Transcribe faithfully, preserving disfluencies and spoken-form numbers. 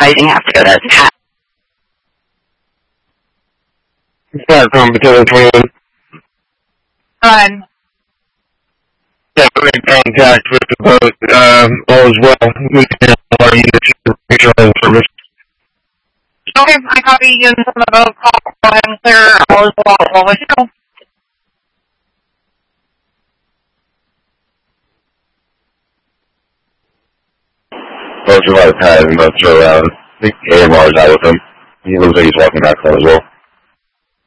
advertising have to go to Pat. Pat from Potato twenty-one. Fine. Yeah, make contact with the boat, um, all is well. We can our units to make sure all service. Okay, I copy units on the boat, call and clear, all is well, well with you. Most of our pads and boats are around. I think A M R is out with him. He looks like he's walking back home as well.